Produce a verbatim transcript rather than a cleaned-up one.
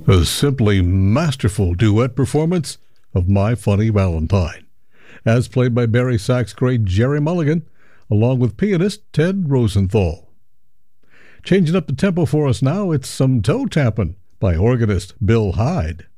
A simply masterful duet performance of My Funny Valentine, as played by Barry sax great Gerry Mulligan, along with pianist Ted Rosenthal. Changing up the tempo for us now, it's some toe tapping by organist Bill Hyde.